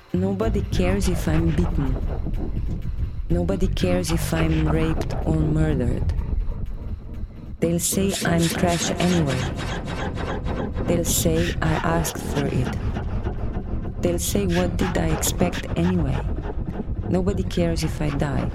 Nobody cares if I'm beaten. Nobody cares if I'm raped or murdered. They'll say I'm trash anyway. They'll say I asked for it. They'll say what did I expect anyway. Nobody cares if I die.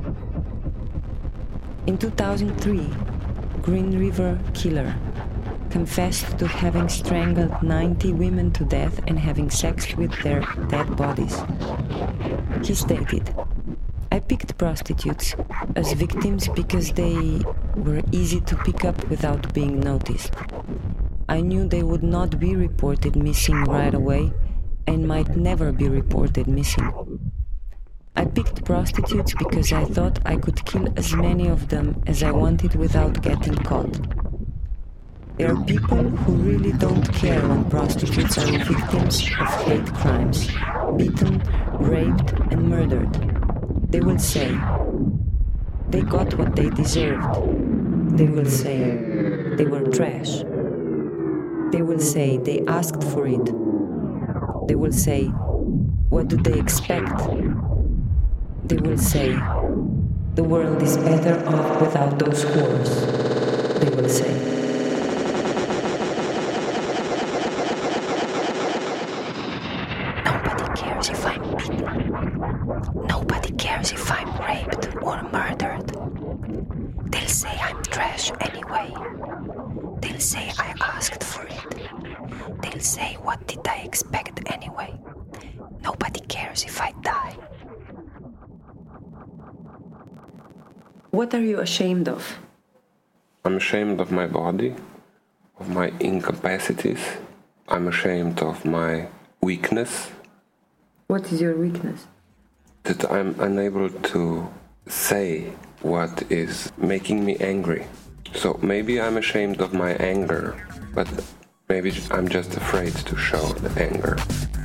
In 2003, Green River Killer confessed to having strangled 90 women to death and having sex with their dead bodies. He stated, "I picked prostitutes as victims because they were easy to pick up without being noticed. I knew they would not be reported missing right away and might never be reported missing. I picked prostitutes because I thought I could kill as many of them as I wanted without getting caught. There are people who really don't care when prostitutes are victims of hate crimes, beaten, raped, and murdered. They will say, they got what they deserved. They will say, they were trash. They will say, they asked for it. They will say, what do they expect? They will say, the world is better off without those whores. They will say. Nobody cares if I'm beaten. Nobody cares if I'm raped or murdered. They'll say I'm trash anyway. They'll say I asked for it. They'll say what did I expect anyway. Nobody cares if I die. What are you ashamed of? I'm ashamed of my body, of my incapacities. I'm ashamed of my weakness. What is your weakness? That I'm unable to say what is making me angry. So maybe I'm ashamed of my anger, but maybe I'm just afraid to show the anger.